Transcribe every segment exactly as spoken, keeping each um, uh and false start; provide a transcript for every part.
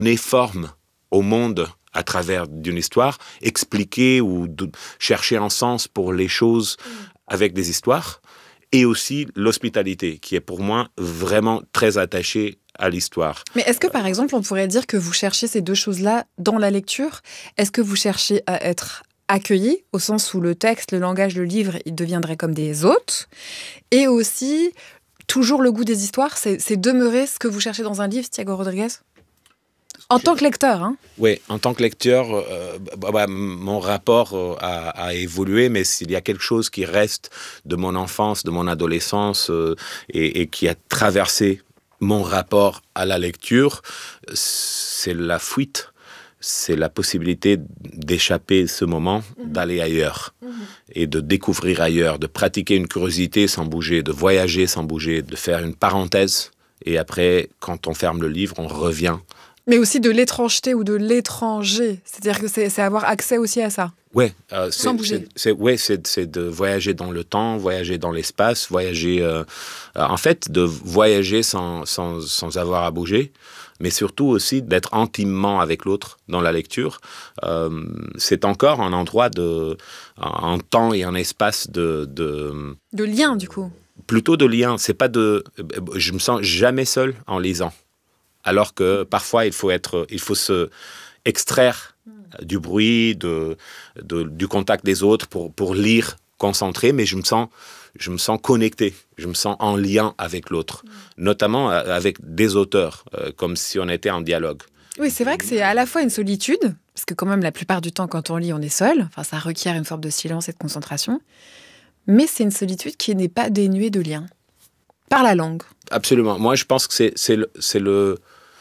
donner forme au monde à travers d'une histoire, expliquer ou de chercher un sens pour les choses avec des histoires, et aussi l'hospitalité, qui est pour moi vraiment très attachée à l'histoire. Mais est-ce que, par exemple, on pourrait dire que vous cherchez ces deux choses-là dans la lecture ? Est-ce que vous cherchez à être accueilli, au sens où le texte, le langage, le livre, il deviendrait comme des hôtes, et aussi, toujours le goût des histoires, c'est, c'est demeurer ce que vous cherchez dans un livre, Thiago Rodrigues ? En tant que lecteur, hein ? Oui, en tant que lecteur, euh, bah, bah, mon rapport euh, a, a évolué, mais s'il y a quelque chose qui reste de mon enfance, de mon adolescence, euh, et, et qui a traversé mon rapport à la lecture, c'est la fuite, c'est la possibilité d'échapper ce moment, mmh. d'aller ailleurs, mmh. et de découvrir ailleurs, de pratiquer une curiosité sans bouger, de voyager sans bouger, de faire une parenthèse, et après, quand on ferme le livre, on revient. Mais aussi de l'étrangeté ou de l'étranger. C'est-à-dire que c'est, c'est avoir accès aussi à ça. Oui, euh, sans bouger. C'est, c'est, ouais, c'est, c'est de voyager dans le temps, voyager dans l'espace, voyager... Euh, euh, en fait, de voyager sans, sans, sans avoir à bouger, mais surtout aussi d'être intimement avec l'autre dans la lecture. Euh, c'est encore un endroit de... un temps et un espace de... De, de lien, du coup. Plutôt de lien. C'est pas de... Je me sens jamais seul en lisant. Alors que parfois, il faut, être, il faut se extraire du bruit, de, de, du contact des autres pour, pour lire concentré, mais je me sens, je me sens connecté, je me sens en lien avec l'autre, notamment avec des auteurs, euh, comme si on était en dialogue. Oui, c'est vrai que c'est à la fois une solitude, parce que quand même, la plupart du temps, quand on lit, on est seul, enfin, ça requiert une forme de silence et de concentration, mais c'est une solitude qui n'est pas dénuée de lien, par la langue. Absolument. Moi, je pense que c'est, c'est le... C'est le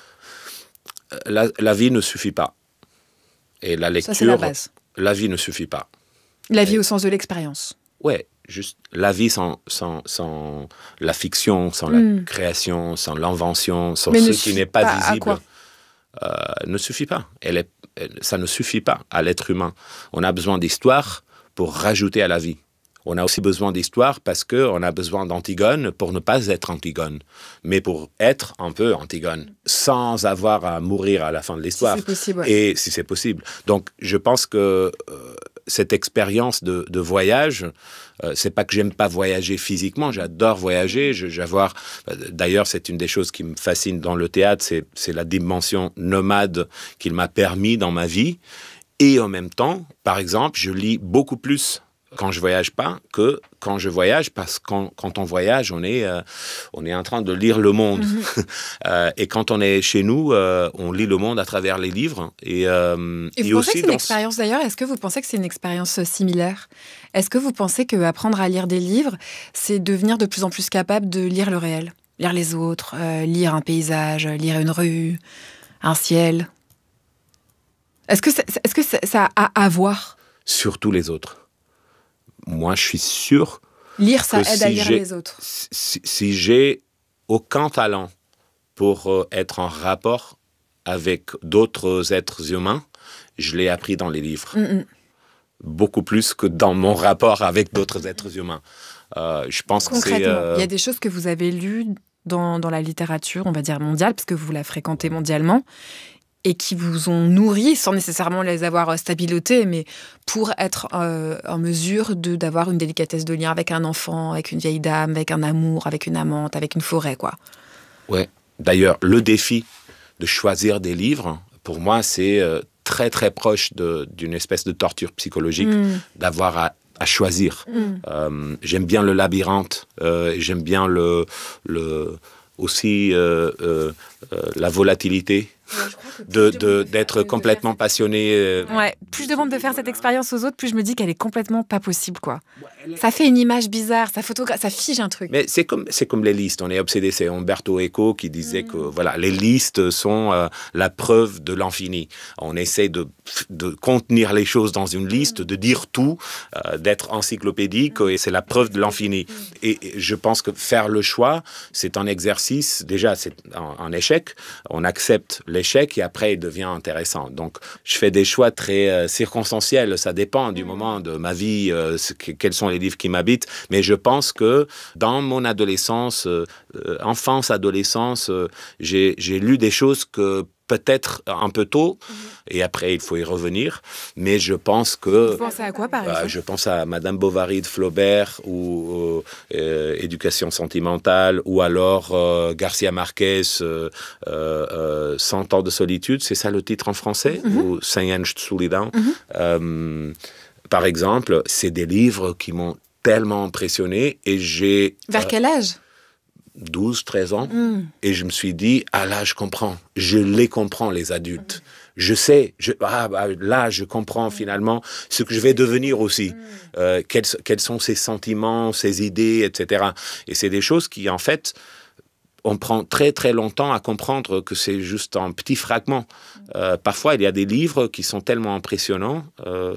la, la vie ne suffit pas. Et la lecture, ça, c'est la base. La vie ne suffit pas. La vie et, au sens de l'expérience. Ouais, juste la vie sans, sans, sans la fiction, sans mm. la création, sans l'invention, sans Mais ce qui n'est pas, pas visible, euh, ne suffit pas. Elle est, elle, ça ne suffit pas à l'être humain. On a besoin d'histoire pour rajouter à la vie. On a aussi besoin d'histoire parce qu'on a besoin d'Antigone pour ne pas être Antigone, mais pour être un peu Antigone, sans avoir à mourir à la fin de l'histoire. Si c'est possible, ouais. Et si c'est possible. Donc, je pense que euh, cette expérience de, de voyage, euh, c'est pas que j'aime pas voyager physiquement, j'adore voyager. Je, j'avoir, d'ailleurs, c'est une des choses qui me fascine dans le théâtre, c'est, c'est la dimension nomade qu'il m'a permis dans ma vie. Et en même temps, par exemple, je lis beaucoup plus quand je voyage pas que quand je voyage, parce que quand, quand on voyage, on est, euh, on est en train de lire le monde. Mm-hmm. euh, et quand on est chez nous, euh, on lit le monde à travers les livres. Et, euh, et vous et pensez aussi que c'est dans... une expérience d'ailleurs, est-ce que vous pensez que c'est une expérience similaire ? Est-ce que vous pensez qu'apprendre à lire des livres, c'est devenir de plus en plus capable de lire le réel ? Lire les autres, euh, lire un paysage, lire une rue, un ciel ? Est-ce que, est-ce que ça a à voir ? Surtout les autres. Moi, je suis sûr lire, ça aide si à lire j'ai, les autres. Si, si j'ai aucun talent pour euh, être en rapport avec d'autres êtres humains, je l'ai appris dans les livres. Mm-mm. Beaucoup plus que dans mon rapport avec d'autres êtres humains. Euh, je pense Concrètement, que c'est, euh... il y a des choses que vous avez lues dans, dans la littérature, on va dire mondiale, parce que vous la fréquentez mondialement, et qui vous ont nourri, sans nécessairement les avoir stabilotées, mais pour être euh, en mesure de, d'avoir une délicatesse de lien avec un enfant, avec une vieille dame, avec un amour, avec une amante, avec une forêt, quoi. Ouais. D'ailleurs, le défi de choisir des livres, pour moi, c'est euh, très, très proche de, d'une espèce de torture psychologique, mmh. d'avoir à, à choisir. Mmh. Euh, j'aime bien le labyrinthe, euh, j'aime bien le, le, aussi euh, euh, euh, la volatilité. Ouais, de, de, d'être complètement passionné. Euh... Ouais, plus je demande de faire cette expérience aux autres, plus je me dis qu'elle est complètement pas possible, quoi. Ouais, est... Ça fait une image bizarre, ça photogra... ça fige un truc. Mais c'est comme, c'est comme les listes, on est obsédé. C'est Umberto Eco qui disait mmh. que voilà, les listes sont euh, la preuve de l'infini. On essaie de, de contenir les choses dans une liste, de dire tout, euh, d'être encyclopédique, mmh. et c'est la preuve de l'infini. Mmh. Et, et je pense que faire le choix, c'est un exercice, déjà c'est un, un échec, on accepte les échec et après il devient intéressant. Donc je fais des choix très euh, circonstanciels, ça dépend du moment de ma vie, euh, que, quels sont les livres qui m'habitent, mais je pense que dans mon adolescence, euh, enfance, adolescence, euh, j'ai, j'ai lu des choses que peut-être un peu tôt, mmh. et après il faut y revenir, mais je pense que... Vous pensez à quoi par exemple? euh, Je pense à Madame Bovary de Flaubert, ou euh, Éducation sentimentale, ou alors euh, Garcia Marquez, euh, euh, Cent ans de solitude, c'est ça le titre en français, mmh. ou Cem anos de solidão. Mmh. Euh, par exemple, c'est des livres qui m'ont tellement impressionné, et j'ai... Vers euh, quel âge? douze, treize ans, mm. et je me suis dit, ah là, je comprends, je les comprends, les adultes. Mm. Je sais, je, ah, bah, là, je comprends mm. finalement ce que je vais devenir aussi. Mm. Euh, quels, quels sont ces sentiments, ces idées, et cetera. Et c'est des choses qui, en fait, on prend très, très longtemps à comprendre que c'est juste un petit fragment. Euh, parfois, il y a des livres qui sont tellement impressionnants. Euh,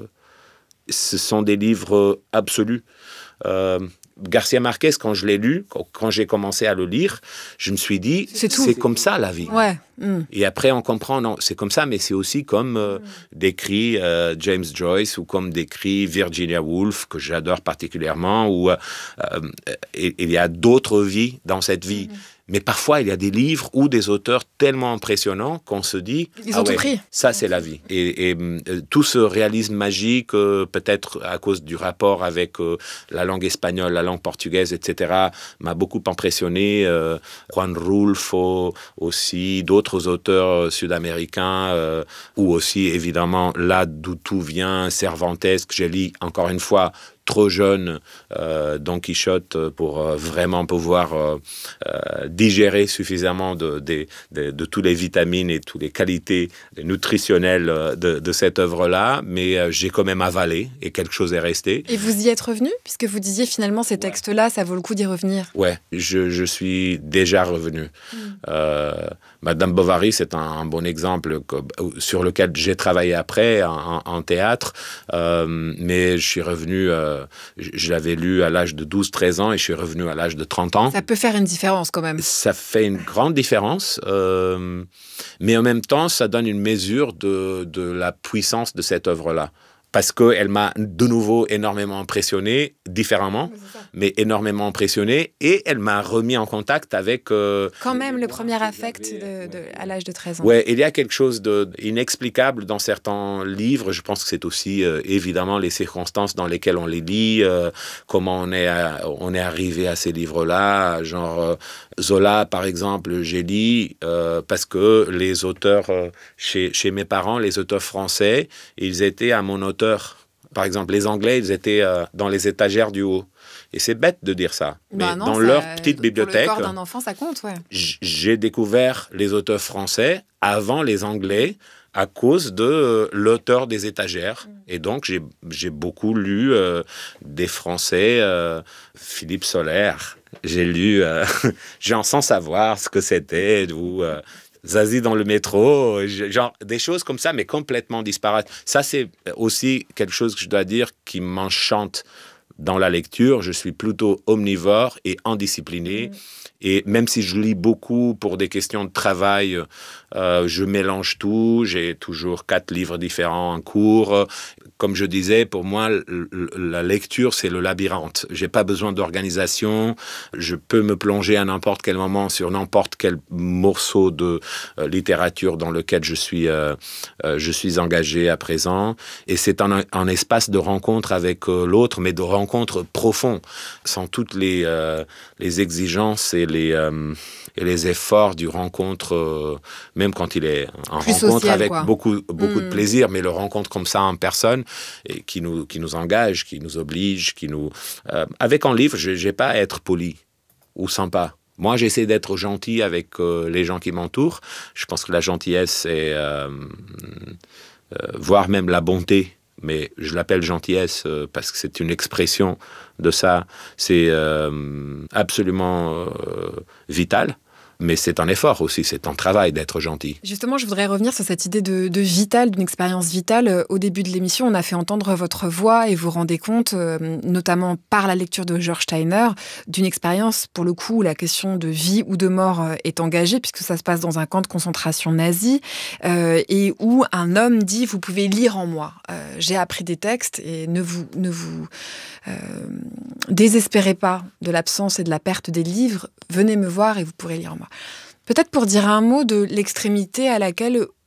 ce sont des livres absolus. Euh, Garcia Marquez, quand je l'ai lu, quand j'ai commencé à le lire, je me suis dit, c'est, c'est comme ça la vie. Ouais. Mm. Et après, on comprend, non, c'est comme ça, mais c'est aussi comme euh, mm. décrit euh, James Joyce, ou comme décrit Virginia Woolf, que j'adore particulièrement, ou euh, euh, il y a d'autres vies dans cette vie. Mm. Mais parfois, il y a des livres ou des auteurs tellement impressionnants qu'on se dit, ils ont ah tout ouais, pris. Ça, c'est la vie. Et, et euh, tout ce réalisme magique, euh, peut-être à cause du rapport avec euh, la langue espagnole, la langue portugaise, et cetera, m'a beaucoup impressionné. Euh, Juan Rulfo aussi, d'autres auteurs sud-américains, euh, ou aussi, évidemment, là d'où tout vient, Cervantes, que j'ai lu encore une fois, trop jeune, euh, Don Quichotte, pour euh, vraiment pouvoir euh, euh, digérer suffisamment de, de, de, de toutes les vitamines et toutes les qualités nutritionnelles de, de cette œuvre-là, mais euh, j'ai quand même avalé, et quelque chose est resté. Et vous y êtes revenu, puisque vous disiez finalement ces textes-là, ça vaut le coup d'y revenir? Ouais, je, je suis déjà revenu. Mm. Euh, Madame Bovary, c'est un, un bon exemple que, sur lequel j'ai travaillé après en, en théâtre, euh, mais je suis revenu... Euh, je l'avais lu à l'âge de douze treize ans, et je suis revenu à l'âge de trente ans. Ça peut faire une différence quand même. Ça fait une grande différence, euh, mais en même temps, ça donne une mesure de, de la puissance de cette œuvre-là. Parce qu'elle m'a de nouveau énormément impressionné, différemment, mais énormément impressionné, et elle m'a remis en contact avec... Euh, Quand même, le premier affect de, de, à l'âge de treize ans. Ouais, il y a quelque chose d'inexplicable dans certains livres. Je pense que c'est aussi, euh, évidemment, les circonstances dans lesquelles on les lit, euh, comment on est, à, on est arrivé à ces livres-là. Genre, euh, Zola, par exemple, j'ai lu euh, parce que les auteurs, euh, chez, chez mes parents, les auteurs français, ils étaient à mon auteur. Par exemple, les Anglais, ils étaient euh, dans les étagères du haut. Et c'est bête de dire ça. Bah mais non, dans ça, leur petite bibliothèque, pour le corps d'un enfant, ça compte, ouais. J'ai découvert les auteurs français avant les Anglais à cause de euh, l'auteur des étagères. Mm. Et donc, j'ai, j'ai beaucoup lu euh, des Français, euh, Philippe Sollaire. J'ai lu, euh, genre sans savoir ce que c'était, ou... Euh, Zazie dans le métro, genre des choses comme ça, mais complètement disparates. Ça, c'est aussi quelque chose que je dois dire qui m'enchante dans la lecture. Je suis plutôt omnivore et indiscipliné. Mmh. Et même si je lis beaucoup pour des questions de travail, euh, je mélange tout. J'ai toujours quatre livres différents en cours. Comme je disais, pour moi, la lecture, c'est le labyrinthe. J'ai pas besoin d'organisation. Je peux me plonger à n'importe quel moment sur n'importe quel morceau de euh, littérature dans lequel je suis, euh, euh, je suis engagé à présent. Et c'est un, un espace de rencontre avec euh, l'autre, mais de rencontre profond, sans toutes les, euh, les exigences et les, euh, et les efforts du rencontre, euh, même quand il est en Plus rencontre social, avec quoi. beaucoup, beaucoup mmh. de plaisir, mais le rencontre comme ça en personne, et qui nous, qui nous engage, qui nous oblige, qui nous... Euh, avec un livre, je n'ai pas à être poli ou sympa. Moi, j'essaie d'être gentil avec euh, les gens qui m'entourent. Je pense que la gentillesse, c'est... Euh, euh, voire même la bonté, mais je l'appelle gentillesse euh, parce que c'est une expression de ça. C'est euh, absolument euh, vital. Mais c'est un effort aussi, c'est un travail d'être gentil. Justement, je voudrais revenir sur cette idée de, de vital, d'une expérience vitale. Au début de l'émission, on a fait entendre votre voix et vous rendez compte, euh, notamment par la lecture de George Steiner, d'une expérience, pour le coup, où la question de vie ou de mort est engagée, puisque ça se passe dans un camp de concentration nazi, euh, et où un homme dit « Vous pouvez lire en moi. Euh, j'ai appris des textes et ne vous, ne vous euh, désespérez pas de l'absence et de la perte des livres. Venez me voir et vous pourrez lire en moi. » Peut-être pour dire un mot de l'extrémité à laquelle